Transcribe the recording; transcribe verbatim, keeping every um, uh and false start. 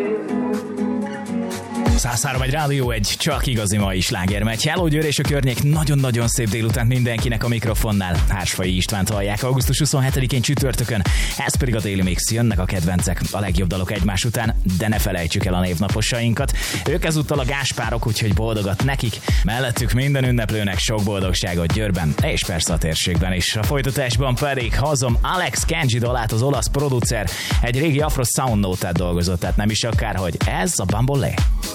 száz három egy Rádió, egy csak igazi mai slágermegy. Hello Győr és a környék, nagyon-nagyon szép délután mindenkinek a mikrofonnál. Hársfai Istvánt hallják augusztus huszonhetedikén csütörtökön, ez pedig a Daily Mix, jönnek a kedvencek, a legjobb dalok egymás után, de ne felejtsük el a névnaposainkat. Ők ezúttal a Gáspárok, úgyhogy boldogat nekik, mellettük minden ünneplőnek sok boldogságot Győrben, és persze a térségben is. A folytatásban pedig hozom Alex Kenji dalát, az olasz producer, egy régi afro sound nótát dolgozott, tehát nem is akárhogy, ez a Bambolé.